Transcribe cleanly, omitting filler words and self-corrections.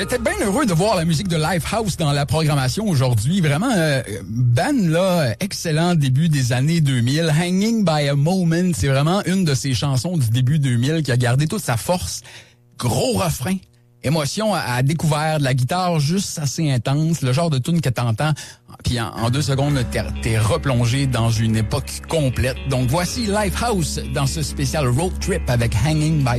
J'étais bien heureux de voir la musique de Lifehouse dans la programmation aujourd'hui. Vraiment, band là, excellent début des années 2000. Hanging by a Moment, c'est vraiment une de ces chansons du début 2000 qui a gardé toute sa force. Gros refrain. Émotion à découvert, de la guitare juste assez intense, le genre de tune que t'entends, puis en 2 secondes, t'es replongé dans une époque complète. Donc voici Lifehouse dans ce spécial road trip avec Hanging by